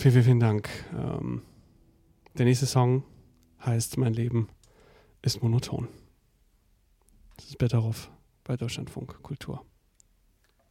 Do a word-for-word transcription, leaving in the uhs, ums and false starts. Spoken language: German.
Vielen, vielen, vielen Dank. Ähm, der nächste Song heißt Mein Leben ist monoton. Das ist Betteroff bei Deutschlandfunk Kultur.